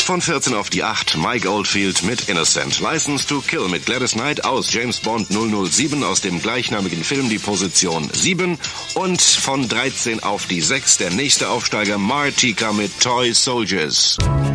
von 14 auf die 8, Mike Oldfield mit Innocent. License to Kill mit Gladys Knight aus James Bond 007 aus dem gleichnamigen Film, die Position 7. Und von 13 auf die 6, der nächste Aufsteiger Martika mit Toy Soldiers.